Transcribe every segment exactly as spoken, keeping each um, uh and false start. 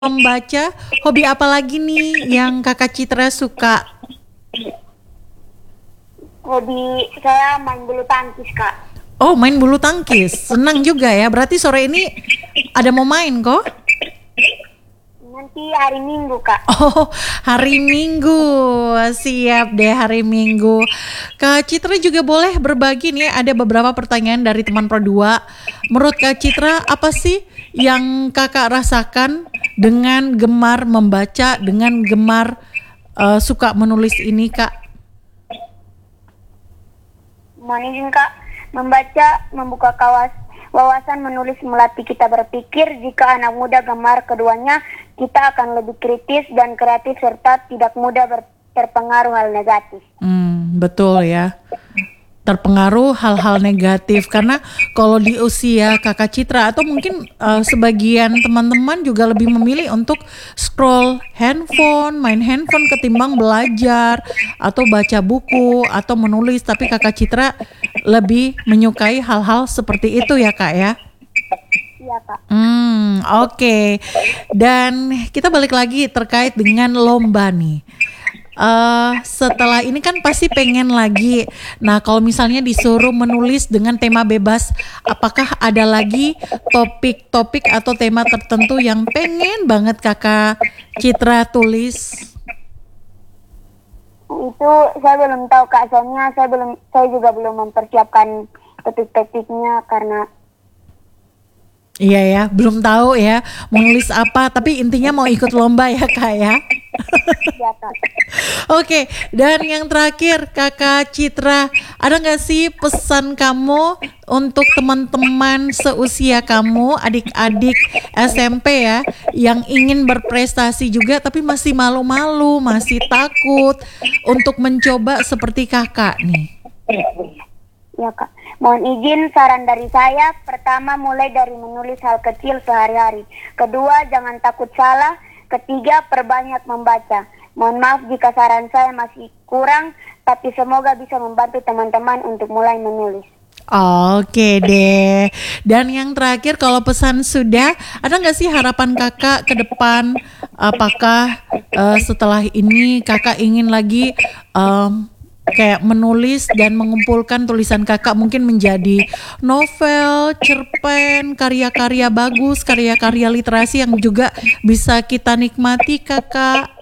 Membaca, hobi apa lagi nih yang Kakak Citra suka? Hobi saya main bulu tangkis, Kak. Oh, main bulu tangkis. Senang juga ya. Berarti sore ini ada mau main kok? Nanti hari Minggu, Kak. Oh, hari Minggu. Siap deh hari Minggu. Kak Citra juga boleh berbagi nih, ada beberapa pertanyaan dari teman Pro dua. Menurut Kak Citra, apa sih yang Kakak rasakan dengan gemar membaca, dengan gemar uh, suka menulis ini, Kak? Mohon izin, Kak. Membaca, membuka kawas, wawasan, menulis, melatih kita berpikir. Jika anak muda gemar keduanya, kita akan lebih kritis dan kreatif serta tidak mudah ber- terpengaruh hal negatif. Hmm, betul ya. Terpengaruh hal-hal negatif karena kalau di usia Kakak Citra atau mungkin uh, sebagian teman-teman juga lebih memilih untuk scroll handphone, main handphone ketimbang belajar atau baca buku atau menulis, tapi Kakak Citra lebih menyukai hal-hal seperti itu ya, Kak ya. Iya, Kak. Hmm, oke. Okay. Dan kita balik lagi terkait dengan lomba nih. Uh, setelah ini kan pasti pengen lagi. Nah, kalau misalnya disuruh menulis dengan tema bebas, apakah ada lagi topik-topik atau tema tertentu yang pengen banget Kakak Citra tulis? Itu saya belum tahu, Kak. Soalnya saya belum, saya juga belum mempersiapkan topik-topiknya karena Iya ya, belum tahu ya mau nulis apa, tapi intinya mau ikut lomba ya, Kak ya. ya, Kak. Oke, dan yang terakhir Kakak Citra, ada nggak sih pesan kamu untuk teman-teman seusia kamu, adik-adik S M P ya, yang ingin berprestasi juga tapi masih malu-malu, masih takut untuk mencoba seperti Kakak nih? Ya, Kak. Mohon izin saran dari saya. Pertama, mulai dari menulis hal kecil sehari-hari. Kedua, jangan takut salah. Ketiga, perbanyak membaca. Mohon maaf jika saran saya masih kurang, tapi semoga bisa membantu teman-teman untuk mulai menulis. Oke deh. Dan yang terakhir, kalau pesan sudah, ada nggak sih harapan Kakak ke depan? Apakah uh, setelah ini Kakak ingin lagi um, kayak menulis dan mengumpulkan tulisan Kakak mungkin menjadi novel, cerpen, karya-karya bagus, karya-karya literasi yang juga bisa kita nikmati, Kakak?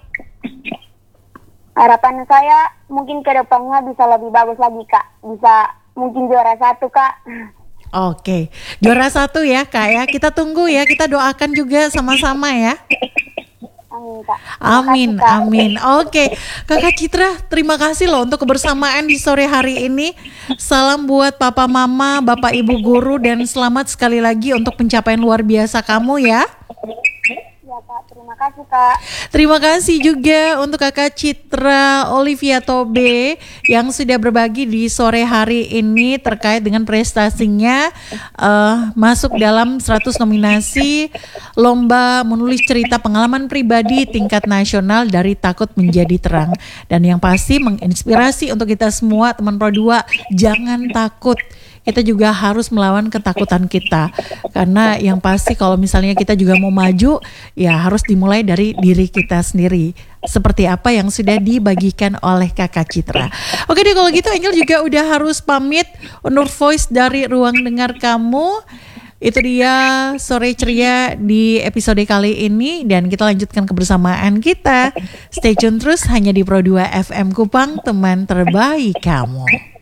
Harapan saya mungkin ke depannya bisa lebih bagus lagi, Kak. Bisa mungkin juara satu, Kak. Oke, juara satu ya, Kak ya. Kita tunggu ya, kita doakan juga sama-sama ya. Amin, Kak. Amin, kasih, Kak. amin. Oke, Kakak Citra, terima kasih loh untuk kebersamaan di sore hari ini. Salam buat Papa Mama, Bapak Ibu Guru, dan selamat sekali lagi untuk pencapaian luar biasa kamu ya. Ya, Kak. Terima kasih, Kak. Terima kasih juga untuk Kakak Citra Olivia Tobe yang sudah berbagi di sore hari ini terkait dengan prestasinya uh, masuk dalam seratus nominasi lomba menulis cerita pengalaman pribadi tingkat nasional dari takut menjadi terang. Dan yang pasti menginspirasi untuk kita semua teman Pro dua, jangan takut. Kita juga harus melawan ketakutan kita. Karena yang pasti kalau misalnya kita juga mau maju, ya harus dimulai dari diri kita sendiri. Seperti apa yang sudah dibagikan oleh Kakak Citra. Oke deh, kalau gitu Angel juga udah harus pamit undur voice dari ruang dengar kamu. Itu dia sore ceria di episode kali ini, dan kita lanjutkan kebersamaan kita. Stay tune terus hanya di Pro dua F M Kupang, teman terbaik kamu.